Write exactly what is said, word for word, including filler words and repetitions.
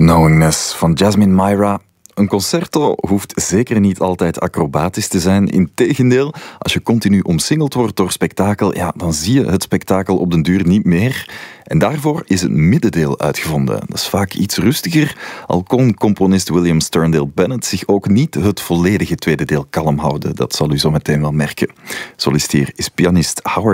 Knowingness van Jasmine Myra. Een concerto hoeft zeker niet altijd acrobatisch te zijn. Integendeel, als je continu omsingeld wordt door spektakel, ja, dan zie je het spektakel op den duur niet meer. En daarvoor is het middendeel uitgevonden. Dat is vaak iets rustiger, al kon componist William Sterndale Bennett zich ook niet het volledige tweede deel kalm houden. Dat zal u zo meteen wel merken. Solist hier is pianist Howard